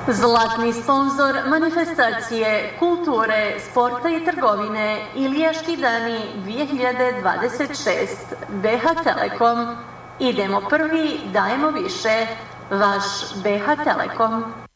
Zlatni sponzor manifestacije kulture, sporta i trgovine Ilijaški dani 2026. BH Telekom. Idemo prvi, dajemo više. Vaš BH Telekom.